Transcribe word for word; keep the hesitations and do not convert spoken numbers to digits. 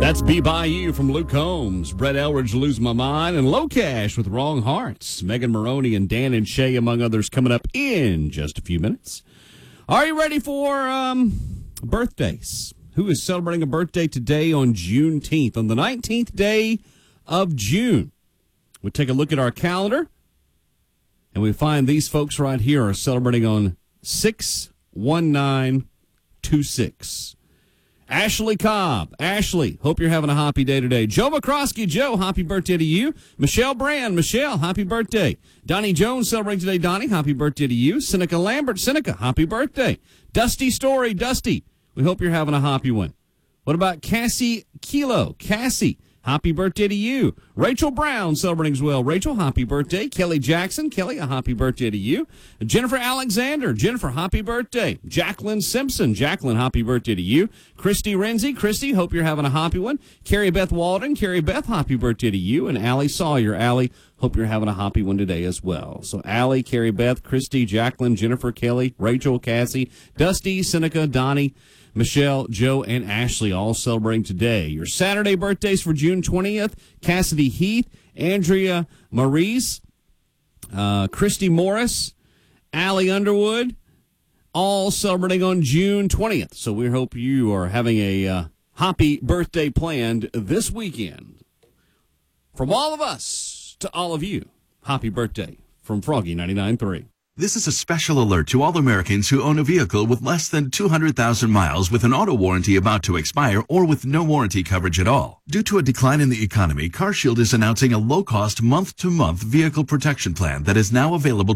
That's Be By You from Luke Combs, Brett Elridge, Lose My Mind, and Low Cash with Wrong Hearts. Megan Maroney and Dan and Shay, among others, coming up in just a few minutes. Are you ready for um, birthdays? Who is celebrating a birthday today on Juneteenth, on the nineteenth day of June? We take a look at our calendar, and we find these folks right here are celebrating on six one nine two six. Ashley Cobb. Ashley, hope you're having a happy day today. Joe McCroskey. Joe, happy birthday to you. Michelle Brand. Michelle, happy birthday. Donnie Jones celebrating today. Donnie, happy birthday to you. Seneca Lambert. Seneca, happy birthday. Dusty Story. Dusty, we hope you're having a happy one. What about Cassie Kilo? Cassie, happy birthday to you. Rachel Brown celebrating as well. Rachel, happy birthday. Kelly Jackson. Kelly, a happy birthday to you. Jennifer Alexander. Jennifer, happy birthday. Jacqueline Simpson. Jacqueline, happy birthday to you. Christy Renzi. Christy, hope you're having a happy one. Carrie Beth Walden. Carrie Beth, happy birthday to you. And Allie Sawyer. Allie, hope you're having a happy one today as well. So Allie, Carrie Beth, Christy, Jacqueline, Jennifer, Kelly, Rachel, Cassie, Dusty, Seneca, Donnie, Michelle, Joe, and Ashley all celebrating today. Your Saturday birthdays for June twentieth, Cassidy Heath, Andrea Maurice, uh, Christy Morris, Allie Underwood, all celebrating on June twentieth. So we hope you are having a uh, happy birthday planned this weekend. From all of us to all of you, happy birthday from Froggy ninety-nine point three. This is a special alert to all Americans who own a vehicle with less than two hundred thousand miles with an auto warranty about to expire or with no warranty coverage at all. Due to a decline in the economy, CarShield is announcing a low-cost month-to-month vehicle protection plan that is now available